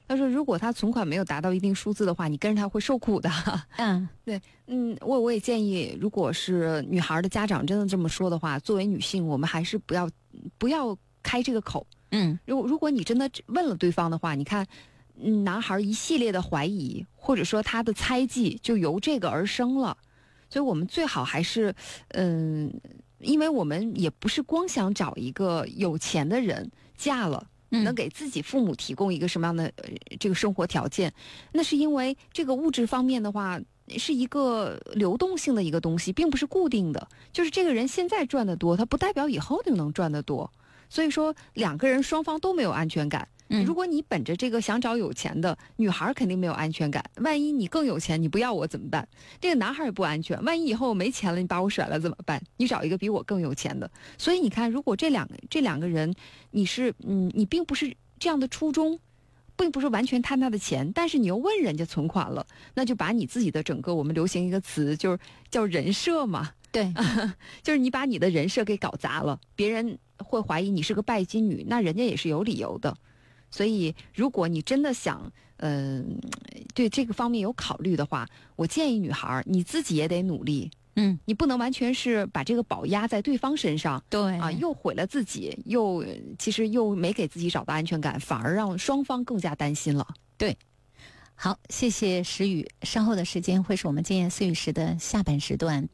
他说如果他存款没有达到一定数字的话，你跟着他会受苦的。对，我也建议，如果是女孩的家长真的这么说的话，作为女性，我们还是不要开这个口。如果你真的问了对方的话，你看，男孩一系列的怀疑，或者说他的猜忌，就由这个而生了。所以我们最好还是，因为我们也不是光想找一个有钱的人嫁了。能给自己父母提供一个什么样的这个生活条件，那是因为这个物质方面的话是一个流动性的一个东西，并不是固定的。就是这个人现在赚得多，他不代表以后就能赚得多。所以说两个人双方都没有安全感。如果你本着这个想找有钱的，女孩肯定没有安全感，万一你更有钱你不要我怎么办？这个男孩也不安全，万一以后我没钱了你把我甩了怎么办？你找一个比我更有钱的。所以你看，如果这两个人你并不是这样的初衷，并不是完全贪他的钱，但是你又问人家存款了，那就把你自己的整个，我们流行一个词就是叫人设嘛。 对， 就是你把你的人设给搞砸了，别人会怀疑你是个拜金女，那人家也是有理由的。所以如果你真的想对这个方面有考虑的话，我建议女孩你自己也得努力。你不能完全是把这个宝压在对方身上。 对啊，又毁了自己，其实又没给自己找到安全感，反而让双方更加担心了。 对，好，谢谢石宇。稍后的时间会是我们今夜思语时的下半时段。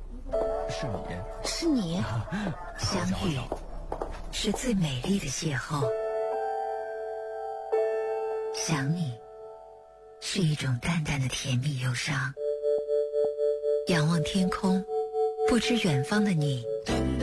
是你，相遇是最美丽的邂逅，想你是一种淡淡的甜蜜忧伤。仰望天空，不知远方的你